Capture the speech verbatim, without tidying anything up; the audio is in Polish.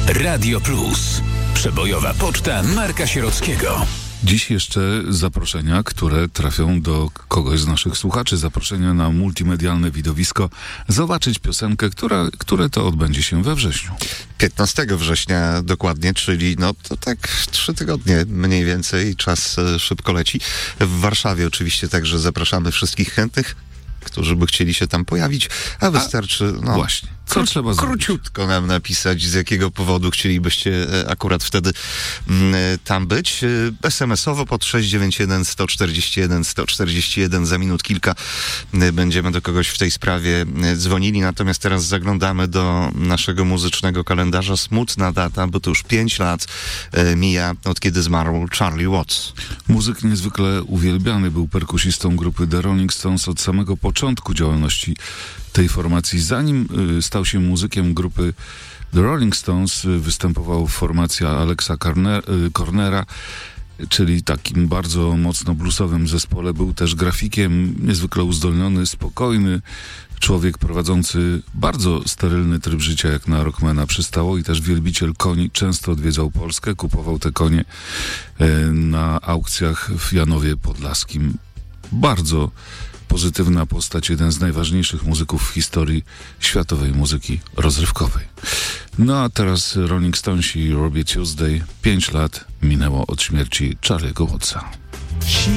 Radio Plus. Przebojowa poczta Marka Sierockiego. Dziś jeszcze zaproszenia, które trafią do kogoś z naszych słuchaczy. Zaproszenia na multimedialne widowisko. Zobaczyć piosenkę, która, które to odbędzie się we wrześniu. piętnastego września dokładnie, czyli no to tak trzy tygodnie mniej więcej. Czas e, szybko leci. W Warszawie oczywiście także zapraszamy wszystkich chętnych, którzy by chcieli się tam pojawić, a wystarczy... A, no, właśnie. Co kró- trzeba zrobić? Króciutko nam napisać, z jakiego powodu chcielibyście e, akurat wtedy m, tam być. E, es em esowo pod sześć dziewięć jeden sto czterdzieści jeden sto czterdzieści jeden. Za minut kilka e, będziemy do kogoś w tej sprawie e, dzwonili. Natomiast teraz zaglądamy do naszego muzycznego kalendarza. Smutna data, bo to już pięć lat e, mija, od kiedy zmarł Charlie Watts. Muzyk niezwykle uwielbiany, był perkusistą grupy The Rolling Stones od samego początku działalności tej formacji. Zanim y, stał się muzykiem grupy The Rolling Stones, y, występował formacja Alexa Corner, y, Cornera, czyli takim bardzo mocno bluesowym zespole. Był też grafikiem, niezwykle uzdolniony, spokojny człowiek prowadzący bardzo sterylny tryb życia, jak na rockmana przystało, i też wielbiciel koni. Często odwiedzał Polskę, kupował te konie y, na aukcjach w Janowie Podlaskim. Bardzo pozytywna postać, jeden z najważniejszych muzyków w historii światowej muzyki rozrywkowej. No a teraz Rolling Stones i Ruby Tuesday. Pięć lat minęło od śmierci Charlie'ego Wattsa.